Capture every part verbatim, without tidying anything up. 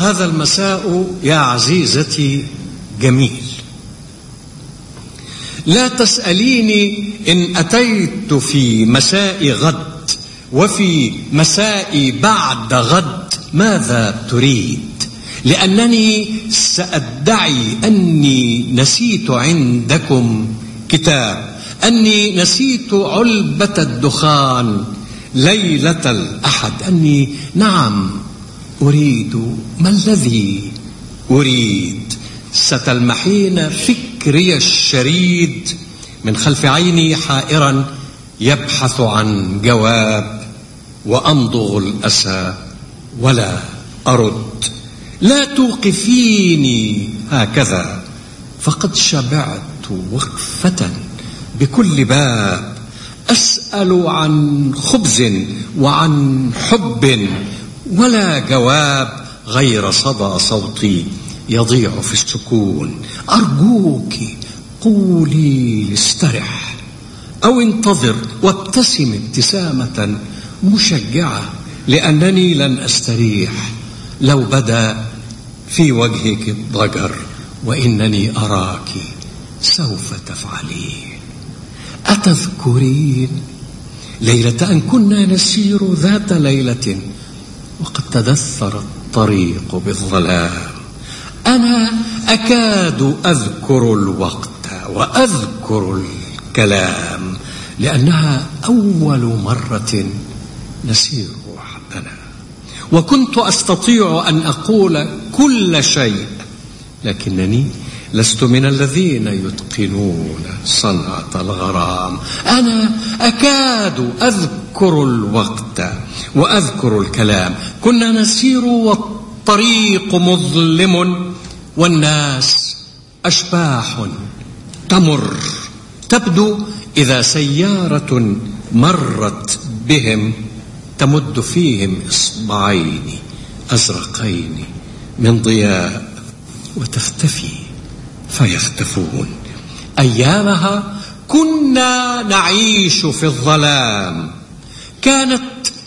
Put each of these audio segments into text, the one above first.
هذا المساء يا عزيزتي جميل. لا تسأليني إن أتيت في مساء غد وفي مساء بعد غد ماذا تريد، لأنني سأدعي أني نسيت عندكم كتاب، أني نسيت علبة الدخان ليلة الأحد، أني نعم أريد. ما الذي أريد؟ ستلمحين فكري الشريد من خلف عيني حائرا يبحث عن جواب، وأمضغ الأسى ولا أرد. لا توقفيني هكذا، فقد شبعت وقفة بكل باب، أسأل عن خبز وعن حب ولا جواب غير صدى صوتي يضيع في السكون. أرجوك قولي استرح أو انتظر وابتسم ابتسامة مشجعة، لأنني لن أستريح لو بدا في وجهك الضجر، وإنني أراك سوف تفعلين. أتذكرين ليلة أن كنا نسير ذات ليلة وقد تدثر الطريق بالظلام؟ أنا أكاد أذكر الوقت وأذكر الكلام، لأنها أول مرة نسير وحدنا، وكنت أستطيع أن أقول كل شيء، لكنني لست من الذين يتقنون صنعة الغرام. أنا أكاد أذكر الوقت وأذكر الكلام. كنا نسير والطريق مظلم، والناس أشباح تمر، تبدو إذا سيارة مرت بهم تمد فيهم إصبعين أزرقين من ضياء وتختفي فيختفون. أيامها كنا نعيش في الظلام، كانت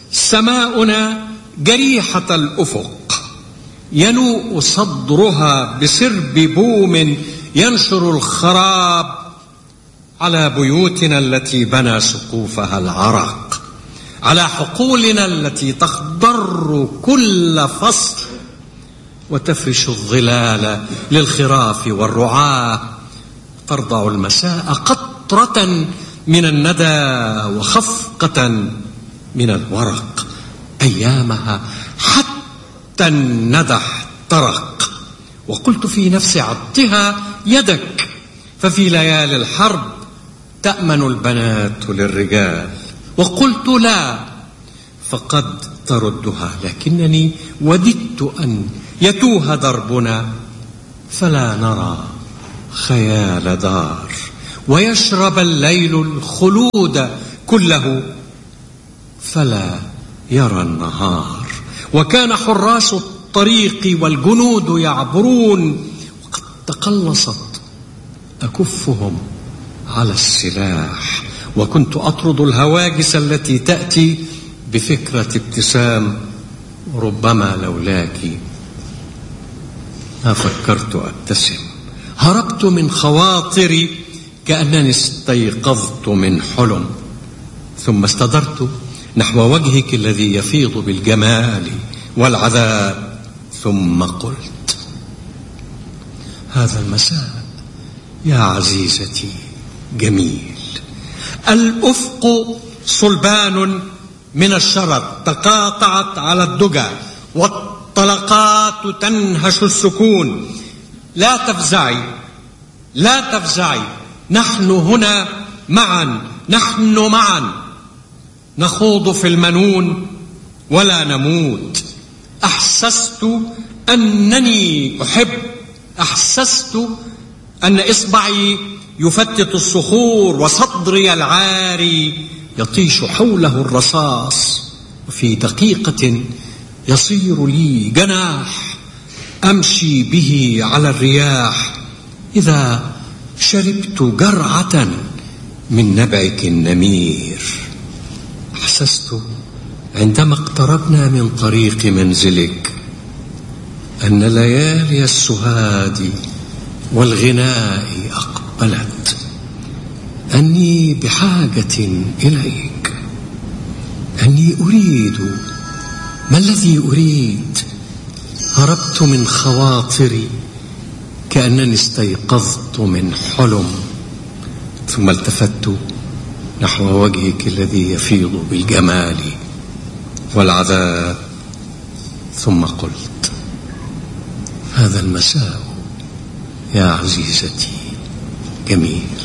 سماؤنا جريحة الأفق، ينوء صدرها بسرب بوم ينشر الخراب على بيوتنا التي بنى سقوفها العرق، على حقولنا التي تخضر كل فصل وتفرش الظلال للخراف والرعاة، ترضع المساء قطرة من الندى وخفقة من الورق. أيامها حتى الندى احترق، وقلت في نفسي عطها يدك، ففي ليالي الحرب تأمن البنات للرجال. وقلت لا، فقد تردها، لكنني وددت أن يتوه دربنا فلا نرى خيال دار، ويشرب الليل الخلود كله فلا يرى النهار. وكان حراس الطريق والجنود يعبرون، وقد تقلصت أكفهم على السلاح، وكنت أطرد الهواجس التي تأتي بفكرة ابتسام، ربما لولاك ما فكرت أبتسم. هربت من خواطري كأنني استيقظت من حلم، ثم استدرت نحو وجهك الذي يفيض بالجمال والعذاب، ثم قلت: هذا المساء يا عزيزتي جميل. الأفق صلبان من الشرر تقاطعت على الدجى، والطلقات تنهش السكون. لا تفزعي، لا تفزعي، نحن هنا معا، نحن معا نخوض في المنون ولا نموت. أحسست أنني أحب، أحسست أن إصبعي يفتت الصخور، وصدري العاري يطيش حوله الرصاص، وفي دقيقة يصير لي جناح أمشي به على الرياح، إذا شربت جرعة من نبعك النمير. أحسست عندما اقتربنا من طريق منزلك أن ليالي السهاد والغناء أقبلت، أني بحاجة إليك، أني أريد. ما الذي أريد؟ هربت من خواطري كأنني استيقظت من حلم، ثم التفت نحو وجهك الذي يفيض بالجمال والعذاب، ثم قلت: هذا المساء يا عزيزتي جميل.